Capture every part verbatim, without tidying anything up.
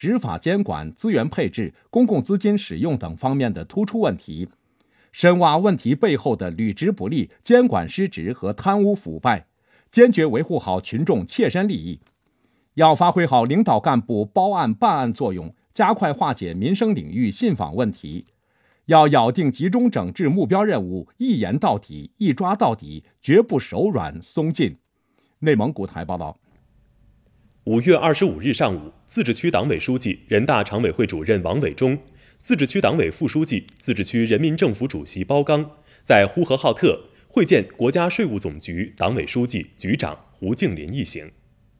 执法监管、资源配置、公共资金使用等方面的突出问题，深挖问题背后的履职不力、监管失职和贪污腐败，坚决维护好群众切身利益。要发挥好领导干部包案办案作用，加快化解民生领域信访问题。要咬定集中整治目标任务，一严到底，一抓到底，绝不手软松劲。内蒙古台报道。 五月二十五日上午，自治区党委书记、人大常委会主任王伟忠，自治区党委副书记、自治区人民政府主席包刚在呼和浩特会见国家税务总局党委书记、局长胡静林一行。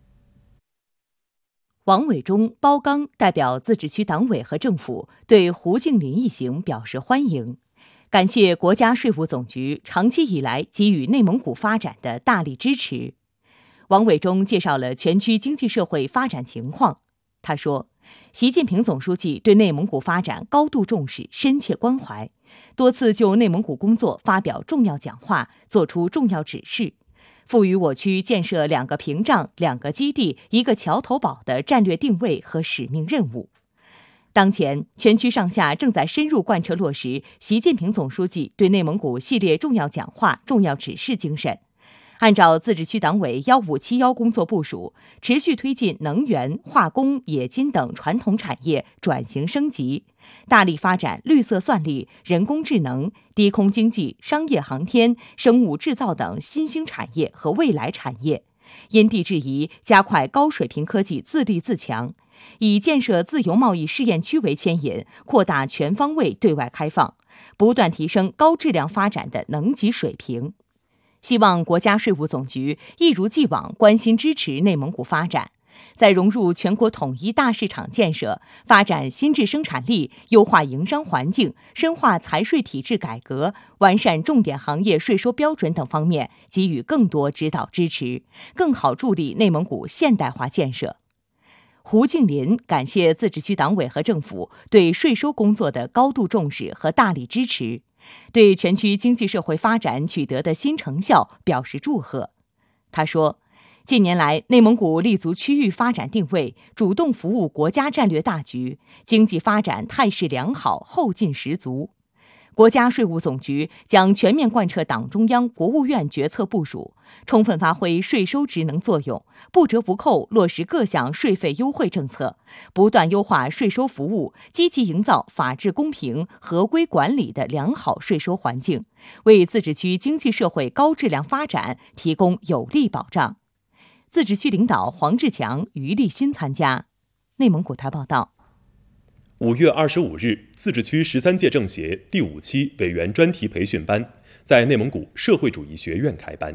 王伟忠、包刚代表自治区党委和政府对胡静林一行表示欢迎，感谢国家税务总局长期以来给予内蒙古发展的大力支持。王伟忠介绍了全区经济社会发展情况。他说，习近平总书记对内蒙古发展高度重视、深切关怀，多次就内蒙古工作发表重要讲话，作出重要指示，赋予我区建设两个屏障、两个基地、一个桥头堡的战略定位和使命任务。当前，全区上下正在深入贯彻落实习近平总书记对内蒙古系列重要讲话、重要指示精神，按照自治区党委幺五七幺工作部署，持续推进能源、化工、冶金等传统产业转型升级，大力发展绿色算力、人工智能、低空经济、商业航天、生物制造等新兴产业和未来产业，因地制宜加快高水平科技自立自强，以建设自由贸易试验区为牵引，扩大全方位对外开放，不断提升高质量发展的能级水平。希望国家税务总局一如既往关心支持内蒙古发展，在融入全国统一大市场建设、发展新质生产力、优化营商环境、深化财税体制改革、完善重点行业税收标准等方面给予更多指导支持，更好助力内蒙古现代化建设。胡静林感谢自治区党委和政府对税收工作的高度重视和大力支持，对全区经济社会发展取得的新成效表示祝贺。他说，近年来，内蒙古立足区域发展定位，主动服务国家战略大局，经济发展态势良好，后劲十足。国家税务总局将全面贯彻党中央、国务院决策部署，充分发挥税收职能作用，不折不扣落实各项税费优惠政策，不断优化税收服务，积极营造法治公平、合规管理的良好税收环境，为自治区经济社会高质量发展提供有力保障。自治区领导黄志强、于立新参加。内蒙古台报道。 五月二十五日，自治区十三届政协第五期委员专题培训班在内蒙古社会主义学院开班。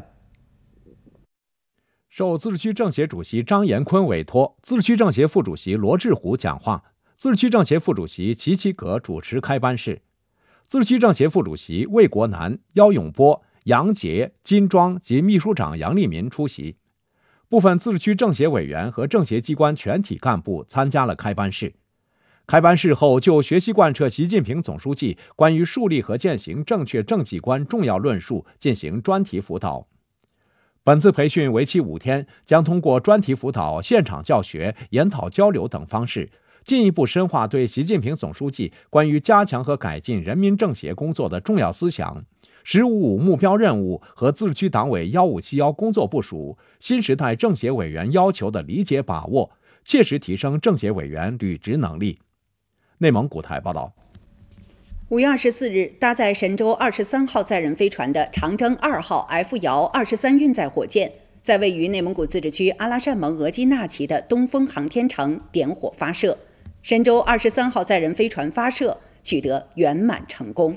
受自治区政协主席张延坤委托，自治区政协副主席罗志虎讲话，自治区政协副主席齐齐格主持开班式。自治区政协副主席魏国南、姚永波、杨杰、金庄及秘书长杨立民出席。部分自治区政协委员和政协机关全体干部参加了开班式。开班式后，就学习贯彻习近平总书记关于树立和践行正确政绩观重要论述进行专题辅导。本次培训为期五天，将通过专题辅导、现场教学、研讨交流等方式，进一步深化对习近平总书记关于加强和改进人民政协工作的重要思想、十五五目标任务和自治区党委幺五七幺工作部署、新时代政协委员要求的理解把握，切实提升政协委员履职能力。内蒙古台报道。 五月二十四日，搭载神舟二十三号载人飞船的长征二号 F 遥二十三运载火箭，在位于内蒙古自治区阿拉善盟额济纳旗的东风航天城点火发射，神舟二十三号载人飞船发射取得圆满成功。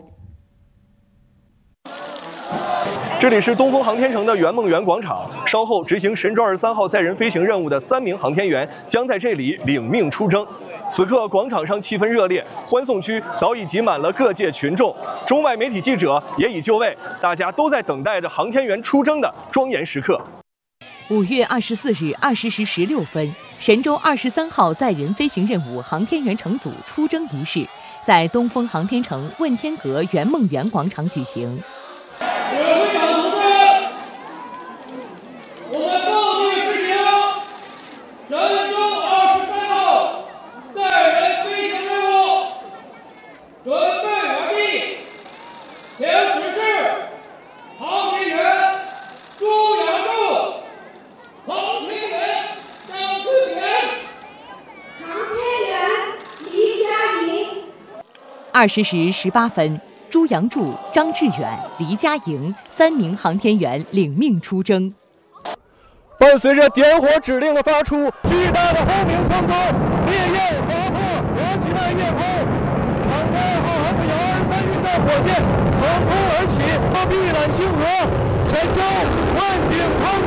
这里是东风航天城的圆梦园广场，稍后执行神舟二十三号载人飞行任务的三名航天员将在这里领命出征。此刻广场上气氛热烈，欢送区早已挤满了各界群众，中外媒体记者也已就位，大家都在等待着航天员出征的庄严时刻。 五月二十四日二十时十六分，神舟二十三号载人飞行任务航天员乘组出征仪式在东风航天城问天阁圆梦园广场举行。 我们共同执行神舟二十三号载二十时十八分，朱阳柱、张志远、黎家营三名航天员领命出征。 伴随着点火指令的发出，巨大的轰鸣声中，烈焰划破俄吉纳夜空。长征二号 F 遥二十三运载火箭腾空而起，碧揽星河，神舟问鼎苍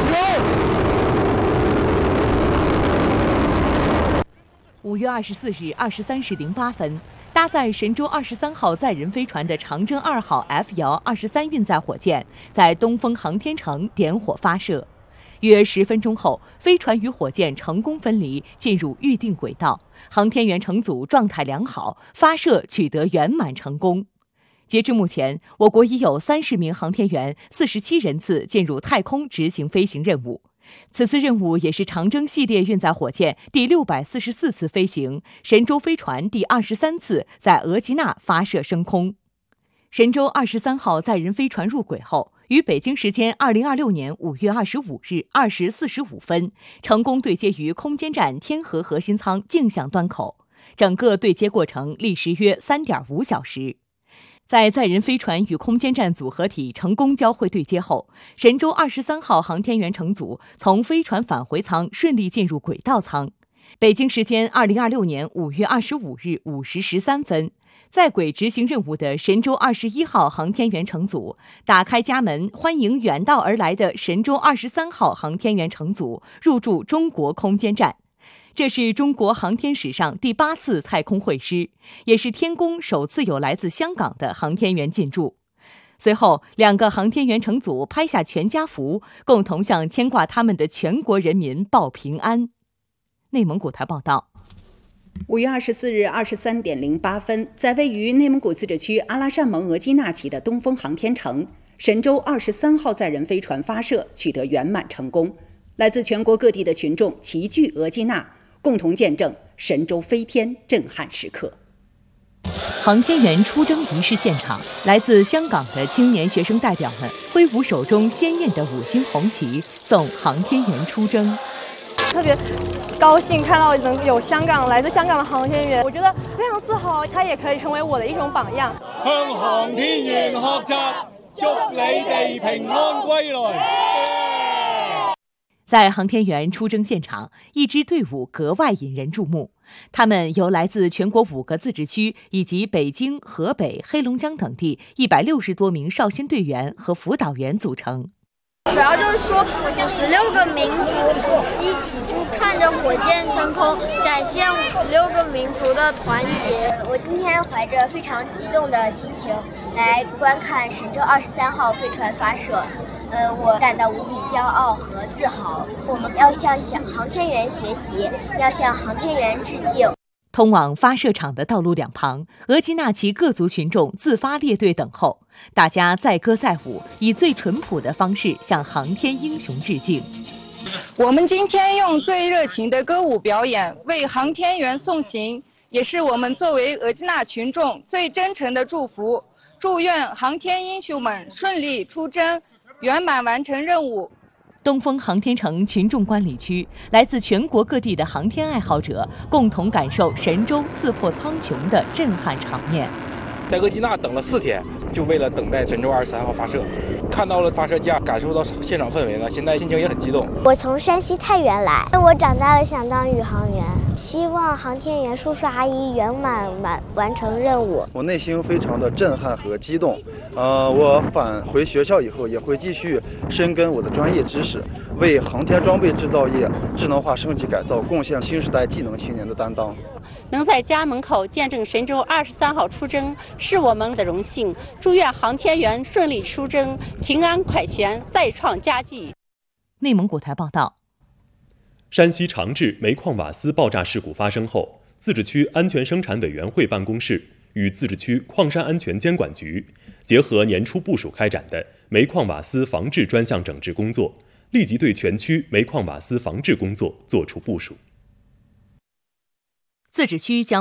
穹。 五月二十四日二十三时零八分，搭载神舟二十三号载人飞船的长征二号 F 遥二十三运载火箭在东风航天城点火发射。约十分钟后，飞船与火箭成功分离，进入预定轨道。航天员乘组状态良好，发射取得圆满成功。截至目前，我国已有三十名航天员、四十七人次进入太空执行飞行任务。此次任务也是长征系列运载火箭第六百四十四次飞行，神舟飞船第二十三次在额济纳发射升空。神舟二十三号载人飞船入轨后，于北京时间二零二六年五月二十五日二时四十五分，成功对接于空间站天河核心舱径向端口，整个对接过程历时约三点五小时。在载人飞船与空间站组合体成功交会对接后，神舟二十三号航天员乘组从飞船返回舱顺利进入轨道舱。北京时间二零二六年五月二十五日五时十三分，在轨执行任务的神舟二十一号航天员乘组打开家门，欢迎远道而来的神舟二十三号航天员乘组入驻中国空间站。这是中国航天史上第八次太空会师，也是天宫首次有来自香港的航天员进驻。随后，两个航天员乘组拍下全家福，共同向牵挂他们的全国人民报平安。内蒙古台报道。 五月二十四日二十三点零八分，在位于内蒙古自治区阿拉善盟额济纳旗的东风航天城，神舟二十三号载人飞船发射取得圆满成功。来自全国各地的群众齐聚额济纳，共同见证神舟飞天震撼时刻。 航天员出征仪式现场，来自香港的青年学生代表们挥舞手中鲜艳的五星红旗，送航天员出征。 特别高兴看到能有香港来自香港的航天员，我觉得非常自豪，他也可以成为我的一种榜样。 向航天員學習，祝你哋平安歸來。 在航天员出征现场，一支队伍格外引人注目。他们由来自全国五个自治区以及北京、河北、黑龙江等地一百六十多名少先队员和辅导员组成。 主要就是说，五十六个民族一起就看着火箭升空，展现五十六个民族的团结。 我今天怀着非常激动的心情来观看神舟二十三号飞船发射，呃，我感到无比骄傲和自豪。我们要向航天员学习，要向航天员致敬。 通往发射场的道路两旁，额济纳旗各族群众自发列队等候，大家载歌载舞，以最淳朴的方式向航天英雄致敬。 我们今天用最热情的歌舞表演为航天员送行，也是我们作为额济纳群众最真诚的祝福。祝愿航天英雄们顺利出征，圆满完成任务。 东风航天城群众观礼区，来自全国各地的航天爱好者共同感受神舟刺破苍穹的震撼场面。 在额济纳等了四天，就为了等待神舟二十三号发射，看到了发射架，感受到现场氛围呢，现在心情也很激动。 我从山西太原来，我长大了想当宇航员，希望航天员叔叔阿姨圆满完完成任务。 我内心非常的震撼和激动，呃，我返回学校以后也会继续深耕我的专业知识，为航天装备制造业智能化升级改造贡献新时代技能青年的担当。 能在家门口见证神舟二十三号出征，是我们的荣幸。祝愿航天员顺利出征，平安快全，再创佳绩。 内蒙古台报道。 山西长治煤矿瓦斯爆炸事故发生后，自治区安全生产委员会办公室与自治区矿山安全监管局结合年初部署开展的煤矿瓦斯防治专项整治工作，立即对全区煤矿瓦斯防治工作作出部署。 自治区将